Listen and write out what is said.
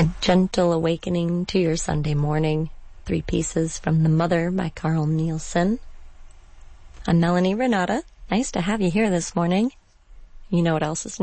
A Gentle Awakening to Your Sunday Morning. 3 pieces from The Mother by Carl Nielsen. I'm Melanie Renata. Nice to have you here this morning. You know what else is